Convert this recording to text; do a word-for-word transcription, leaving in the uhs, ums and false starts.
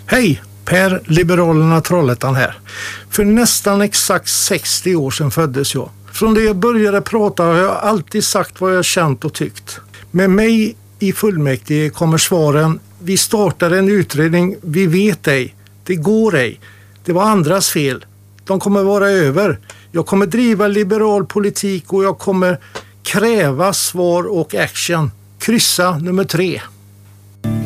Hej, Per Liberalerna Trollhättan här. För nästan exakt sextio år sedan föddes jag. Från det jag började prata har jag alltid sagt vad jag känt och tyckt. Med mig i fullmäktige kommer svaren: vi startar en utredning, vi vet ej, det går ej, det var andras fel, de kommer vara över. Jag kommer driva liberal politik och jag kommer kräva svar och action. Kryssa nummer tre.